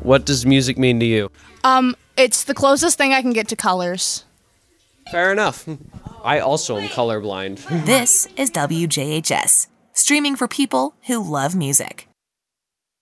what does music mean to you? It's the closest thing I can get to colors. Fair enough. I also am colorblind. This is WJHS, streaming for people who love music.